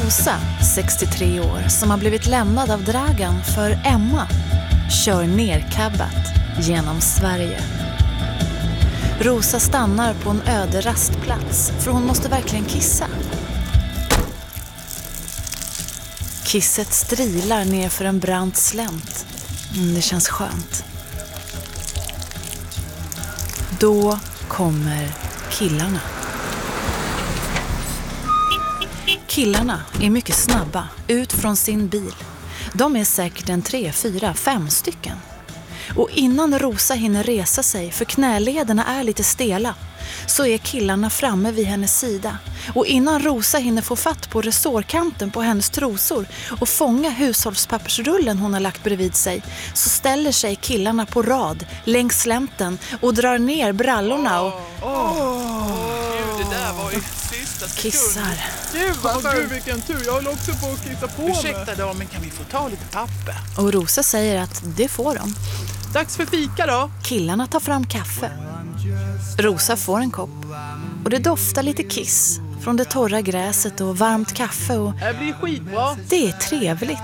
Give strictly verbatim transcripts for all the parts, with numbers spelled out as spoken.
Rosa, sextiotre år, som har blivit lämnad av Dragan för Emma, kör nerkabbat genom Sverige. Rosa stannar på en öde rastplats för hon måste verkligen kissa. Kisset strilar ner för en brant slänt. Mm, det känns skönt. Då kommer killarna. Killarna är mycket snabba ut från sin bil. De är säkert en tre, fyra, fem stycken. Och innan Rosa hinner resa sig, för knälederna är lite stela, så är killarna framme vid hennes sida. Och innan Rosa hinner få fatt på resårkanten på hennes trosor och fånga hushållspappersrullen hon har lagt bredvid sig, så ställer sig killarna på rad längs slänten och drar ner brallorna och Det där var ju sista sekund. kissar. Gud, vad gud, vilken tur. Jag håller också på att kissa på mig. Ursäkta då, men kan vi få ta lite papper? Och Rosa säger att det får de. Dags för fika då. Killarna tar fram kaffe. Rosa får en kopp. Och det doftar lite kiss från det torra gräset och varmt kaffe. Och Det blir skitbra. det är trevligt.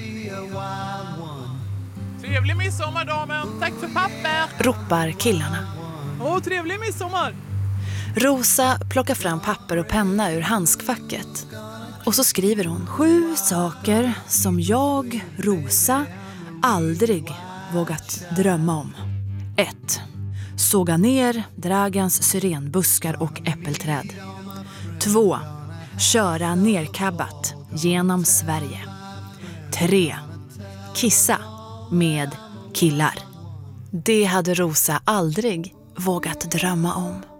Trevlig midsommar, damen. Tack för papper. Ropar killarna. Åh, trevlig midsommar. Rosa plockar fram papper och penna ur handskfacket. Och så skriver hon sju saker som jag, Rosa, aldrig vågat drömma om. ett. Såga ner Dragans syrenbuskar och äppelträd. två. Köra nerkabbat genom Sverige. tre. Kissa med killar. Det hade Rosa aldrig vågat drömma om.